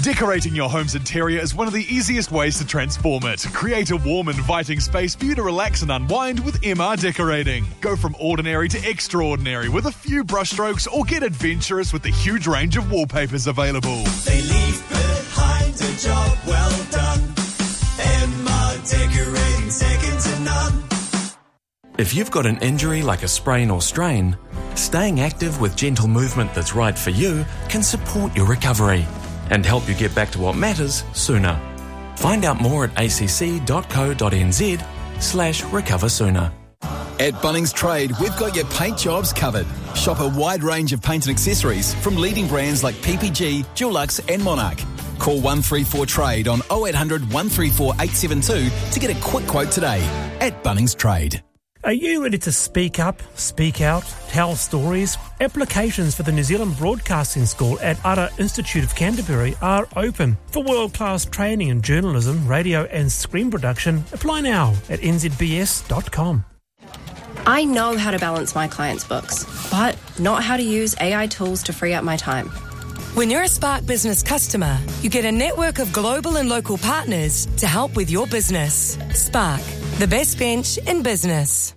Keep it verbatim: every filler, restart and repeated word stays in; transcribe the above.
Decorating your home's interior is one of the easiest ways to transform it. Create a warm, inviting space for you to relax and unwind with M R Decorating. Go from ordinary to extraordinary with a few brushstrokes, or get adventurous with the huge range of wallpapers available. They leave behind a job well done. M R Decorating, second to none. If you've got an injury like a sprain or strain, staying active with gentle movement that's right for you can support your recovery and help you get back to what matters sooner. Find out more at acc.co.nz slash recover sooner. At Bunnings Trade, we've got your paint jobs covered. Shop a wide range of paint and accessories from leading brands like P P G, Dulux and Monarch. Call one three four trade on oh eight hundred, one three four, eight seven two to get a quick quote today. At Bunnings Trade. Are you ready to speak up, speak out, tell stories? Applications for the New Zealand Broadcasting School at Ara Institute of Canterbury are open. For world-class training in journalism, radio and screen production, apply now at n z b s dot com. I know how to balance my clients' books, but not how to use A I tools to free up my time. When you're a Spark Business customer, you get a network of global and local partners to help with your business. Spark, the best bench in business.